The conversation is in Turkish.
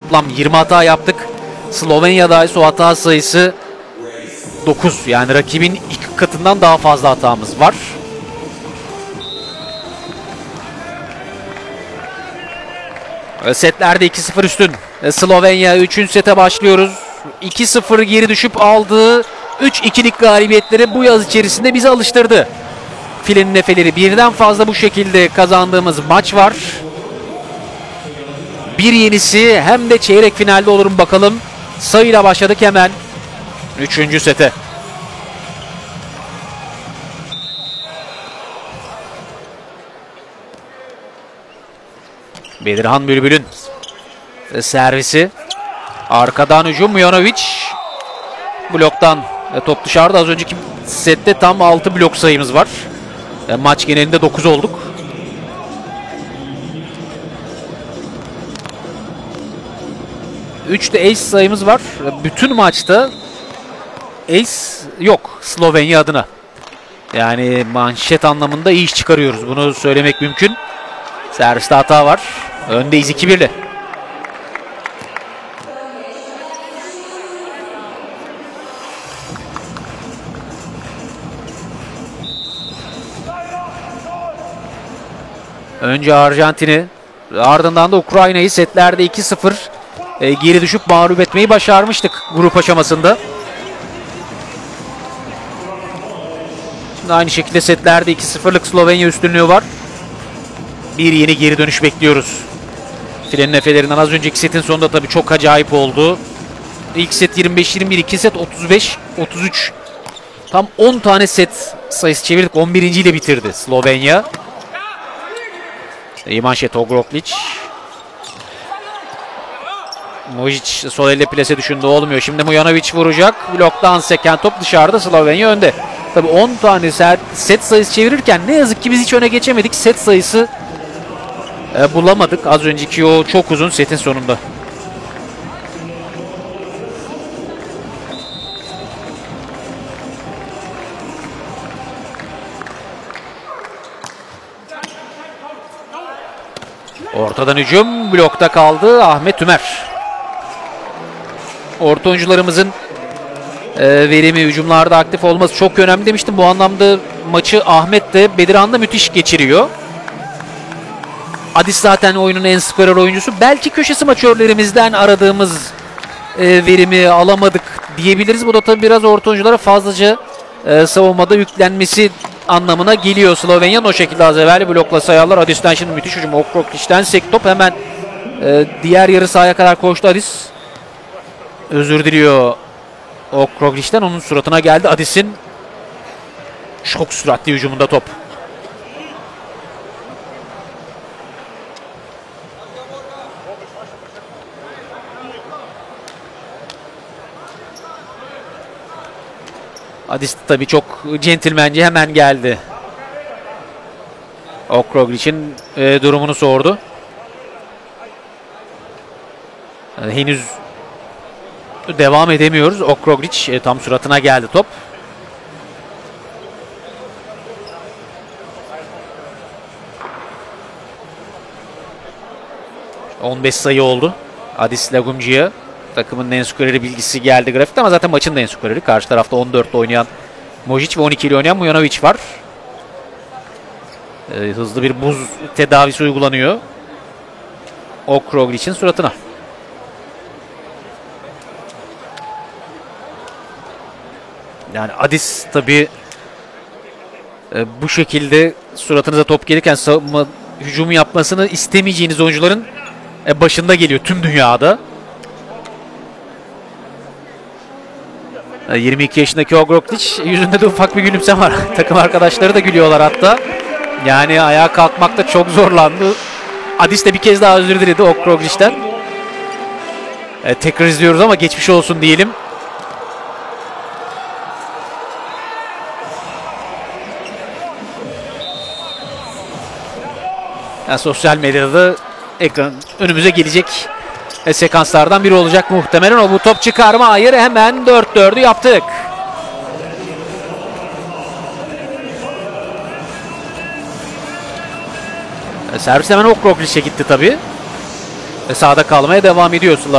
toplam 20 hata yaptık. Slovenya'da ise o hata sayısı 9. Yani rakibin 2 katından daha fazla hatamız var. Setlerde 2-0 üstün. Slovenya 3. sete başlıyoruz. 2-0 geri düşüp aldığı 3-2'lik galibiyetleri bu yaz içerisinde bizi alıştırdı. Filenin efeleri, birden fazla bu şekilde kazandığımız maç var. Bir yenisi hem de çeyrek finalde olur mu bakalım. Sayıyla başladık hemen 3. sete. Bedirhan Bülbül'ün servisi. Arkadan hücum, Mujanovic. Bloktan top dışarıda. Az önceki sette tam 6 blok sayımız var. Maç genelinde 9 olduk. Üç de ace sayımız var. Bütün maçta ace yok Slovenya adına. Yani manşet anlamında iyi iş çıkarıyoruz. Bunu söylemek mümkün. Serviste hata var. Öndeyiz 2-1'le. Önce Arjantin'i, ardından da Ukrayna'yı setlerde 2-0 geri düşüp mağlup etmeyi başarmıştık grup aşamasında. Şimdi aynı şekilde setlerde 2-0'lık Slovenya üstünlüğü var. Bir yeni geri dönüş bekliyoruz. Filenin efelerinden az önceki setin sonunda tabii çok acayip oldu. İlk set 25-21, iki set 35-33. Tam 10 tane set sayısı çevirdik. 11. ile bitirdi Slovenya. Imanşet Ogroklic. Mojic sol elle plase düşündü, olmuyor. Şimdi Mujanovic vuracak. Bloktan seken top dışarıda, Slovenya önde. Tabii 10 tane set sayısı çevirirken ne yazık ki biz hiç öne geçemedik. Set sayısı bulamadık. Az önceki o çok uzun setin sonunda. Ortadan hücum, blokta kaldı Ahmet Tümer. Orta oyuncularımızın verimi, hücumlarda aktif olması çok önemli demiştim. Bu anlamda maçı Ahmet de Bedirhan da müthiş geçiriyor. Adis zaten oyunun en skorer oyuncusu. Belki köşe smaçörlerimizden aradığımız verimi alamadık diyebiliriz. Bu da tabii biraz orta oyunculara fazlaca savunmada yüklenmesi anlamına geliyor. Slovenya'nın o şekilde az evvel blokla sayarlar. Adis'ten şimdi müthiş hücum. Okroklic'ten sek top hemen diğer yarı sahaya kadar koştu Adis. Özür diliyor Okroklic'ten, onun suratına geldi. Adis'in çok süratli hücumunda top. Adis tabii çok centilmence hemen geldi. Okroklic'in durumunu sordu. Henüz devam edemiyoruz. Okroklic tam suratına geldi top. ...15 sayı oldu. Adis Lagumci'ye takımın en skoreri bilgisi geldi grafikte ama zaten maçın da en skoreri. Karşı tarafta 14'te oynayan Mojic ve 12 ile oynayan Mujanovic var. Hızlı bir buz tedavisi uygulanıyor Okroklic'in suratına. Yani Adis tabii bu şekilde suratınıza top gelirken savunma hücumu yapmasını istemeyeceğiniz oyuncuların başında geliyor tüm dünyada. 22 yaşındaki Okroklic, yüzünde de ufak bir gülümseme var. Takım arkadaşları da gülüyorlar hatta. Yani ayağa kalkmakta çok zorlandı. Adis de bir kez daha özür diledi Okroklic'ten. Tekrar izliyoruz ama geçmiş olsun diyelim. Yani sosyal medyada ekran önümüze gelecek sekanslardan biri olacak muhtemelen. O bu top çıkarma, hayır, hemen 4-4'ü yaptık. Servis hemen Okroklic'e gitti tabii. Sağda kalmaya devam ediyor.